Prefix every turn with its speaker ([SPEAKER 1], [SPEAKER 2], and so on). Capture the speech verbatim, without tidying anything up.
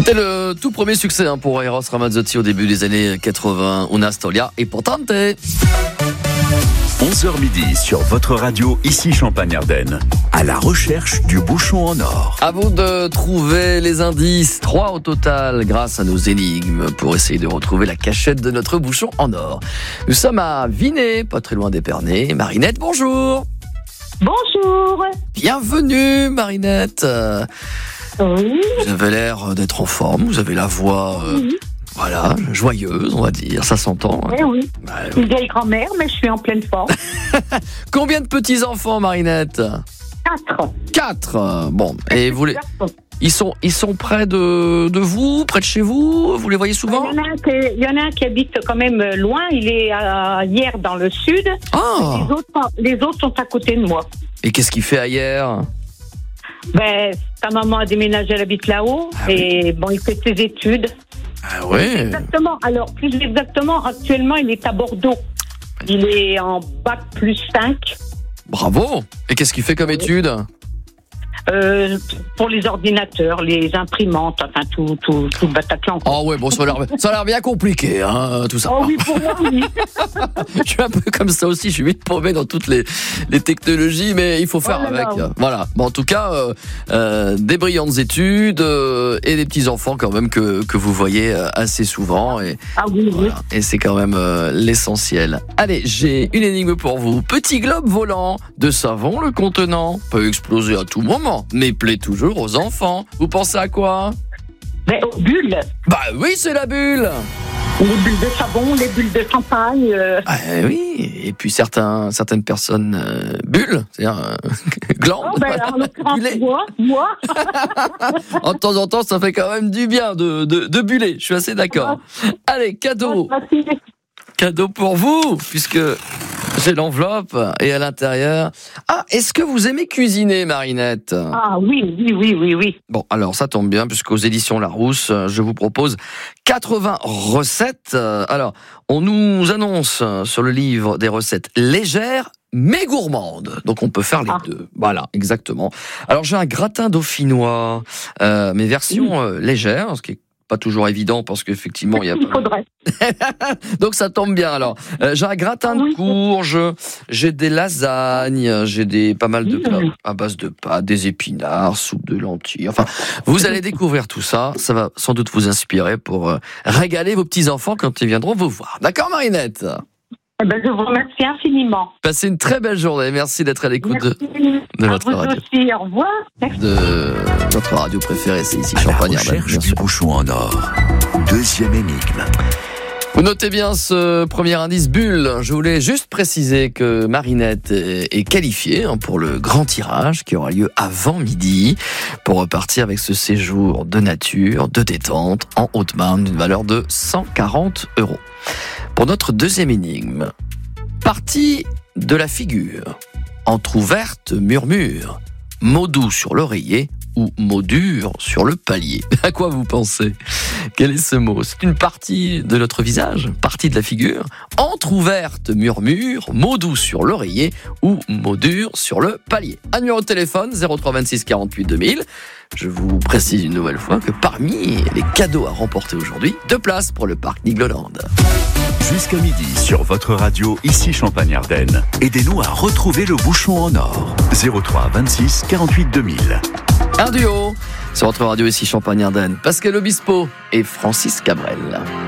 [SPEAKER 1] C'était le tout premier succès hein, pour Eros Ramazzotti au début des années quatre-vingts. Una storia importante.
[SPEAKER 2] onze heures midi sur votre radio, ici Champagne-Ardenne, à la recherche du bouchon en or.
[SPEAKER 1] À vous de trouver les indices, trois au total, grâce à nos énigmes, pour essayer de retrouver la cachette de notre bouchon en or. Nous sommes à Vinay, pas très loin d'Épernay. Marinette, bonjour.
[SPEAKER 3] Bonjour.
[SPEAKER 1] Bienvenue, Marinette.
[SPEAKER 3] Oui.
[SPEAKER 1] Vous avez l'air d'être en forme, vous avez la voix... Euh...
[SPEAKER 3] Oui.
[SPEAKER 1] Voilà, joyeuse, on va dire, ça s'entend.
[SPEAKER 3] Eh oui,
[SPEAKER 1] bah,
[SPEAKER 3] une vieille grand-mère, mais je suis en pleine forme.
[SPEAKER 1] Combien de petits-enfants, Marinette ?
[SPEAKER 3] Quatre.
[SPEAKER 1] Quatre. Bon, et vous les... Ils sont, ils sont près de, de vous, près de chez vous ? Vous les voyez souvent ?
[SPEAKER 3] Il y en a un qui, il y en a un qui habite quand même loin, il est à Hier dans le sud.
[SPEAKER 1] Ah.
[SPEAKER 3] Les autres, les autres sont à côté de moi.
[SPEAKER 1] Et qu'est-ce qu'il fait ailleurs ?
[SPEAKER 3] Ben, sa maman a déménagé, elle habite là-haut,
[SPEAKER 1] Ah
[SPEAKER 3] et
[SPEAKER 1] oui.
[SPEAKER 3] bon, il fait ses études.
[SPEAKER 1] Ah ouais.
[SPEAKER 3] Exactement. Alors, plus exactement, actuellement, il est à Bordeaux. Il est en bac plus cinq.
[SPEAKER 1] Bravo. Et qu'est-ce qu'il fait comme étude ?
[SPEAKER 3] Euh, pour les ordinateurs, les imprimantes, enfin tout, tout, tout le Bataclan.
[SPEAKER 1] Ah ouais, bon, ça a l'air, ça a l'air bien compliqué, hein, tout ça.
[SPEAKER 3] Oh oui, pour moi, oui.
[SPEAKER 1] Je suis un peu comme ça aussi, je suis vite paumé dans toutes les, les technologies, mais il faut faire
[SPEAKER 3] Oh là
[SPEAKER 1] avec.
[SPEAKER 3] là, oui.
[SPEAKER 1] Voilà. Bon, en tout cas, euh, euh, des brillantes études euh, et des petits-enfants quand même que, que vous voyez euh, assez souvent. Et,
[SPEAKER 3] Ah oui, oui.
[SPEAKER 1] voilà. Et c'est quand même euh, l'essentiel. Allez, j'ai une énigme pour vous. Petit globe volant, de savon le contenant, peut exploser à tout moment, mais plaît toujours aux enfants. Vous pensez à quoi ?
[SPEAKER 3] Mais aux bulles,
[SPEAKER 1] Bah oui, c'est la bulle.
[SPEAKER 3] les bulles de savon, les bulles de champagne. Euh...
[SPEAKER 1] Ah oui, et puis certains, certaines personnes euh, bullent, c'est-à-dire euh, glandent.
[SPEAKER 3] Oh, ben, en l'occurrence,
[SPEAKER 1] Buller.
[SPEAKER 3] moi, moi.
[SPEAKER 1] En temps en temps, ça fait quand même du bien de, de, de buller, je suis assez d'accord. Allez, cadeau, cadeau pour vous, puisque j'ai l'enveloppe et à l'intérieur... Ah, est-ce que vous aimez cuisiner, Marinette ?
[SPEAKER 3] Ah oui, oui, oui, oui, oui.
[SPEAKER 1] Bon, alors ça tombe bien, puisqu'aux éditions Larousse, je vous propose quatre-vingts recettes. Alors, on nous annonce sur le livre des recettes légères, mais gourmandes. Donc on peut faire les
[SPEAKER 3] Ah.
[SPEAKER 1] deux. Voilà, exactement. Alors j'ai un gratin dauphinois, euh, mais version euh, légère, ce qui est pas toujours évident parce qu'effectivement il y a
[SPEAKER 3] Il faudrait.
[SPEAKER 1] donc ça tombe bien alors. Euh, j'ai un gratin de
[SPEAKER 3] Oui.
[SPEAKER 1] courge, j'ai des lasagnes, j'ai des pas mal de
[SPEAKER 3] Mmh.
[SPEAKER 1] plats à base de pâtes, des épinards, soupe de lentilles. Enfin, vous allez découvrir tout ça, ça va sans doute vous inspirer pour euh, régaler vos petits enfants quand ils viendront vous voir. D'accord, Marinette ?
[SPEAKER 3] Eh ben, je vous remercie infiniment.
[SPEAKER 1] Passez une très belle journée. Merci d'être à l'écoute de,
[SPEAKER 3] Merci.
[SPEAKER 1] de
[SPEAKER 3] À
[SPEAKER 1] votre
[SPEAKER 3] vous
[SPEAKER 1] radio.
[SPEAKER 3] aussi, au revoir. Merci.
[SPEAKER 1] de votre radio préférée, c'est ici
[SPEAKER 2] À la
[SPEAKER 1] Champagne-Ardenne.
[SPEAKER 2] recherche
[SPEAKER 1] bien
[SPEAKER 2] du
[SPEAKER 1] sûr.
[SPEAKER 2] bouchon en or. Deuxième énigme.
[SPEAKER 1] Vous notez bien ce premier indice bulle. Je voulais juste préciser que Marinette est est qualifiée hein, pour le grand tirage qui aura lieu avant midi pour repartir avec ce séjour de nature, de détente en Haute-Marne d'une valeur de cent quarante euros. Pour notre deuxième énigme, partie de la figure, entrouverte murmure, mot doux sur l'oreiller ou mot dur sur le palier. À quoi vous pensez ? Quel est ce mot ? C'est une partie de notre visage, partie de la figure, entrouverte murmure, mot doux sur l'oreiller ou mot dur sur le palier. Un numéro de téléphone, zéro trois vingt-six quarante-huit deux mille. Je vous précise une nouvelle fois que parmi les cadeaux à remporter aujourd'hui, deux places pour le parc Nigloland.
[SPEAKER 2] Jusqu'à midi sur votre radio, ici Champagne-Ardenne. Aidez-nous à retrouver le bouchon en or. zéro trois vingt-six quarante-huit deux mille.
[SPEAKER 1] Un duo sur votre radio ici Champagne-Ardenne, Pascal Obispo et Francis Cabrel.